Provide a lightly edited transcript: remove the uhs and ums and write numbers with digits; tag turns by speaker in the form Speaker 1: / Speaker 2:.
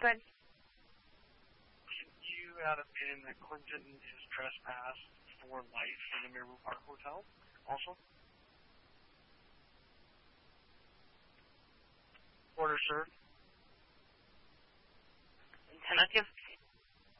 Speaker 1: Good.
Speaker 2: Can you add in that Clinton is trespassed for life in the Mirror Park Hotel also? Order, sir.
Speaker 1: Tentative.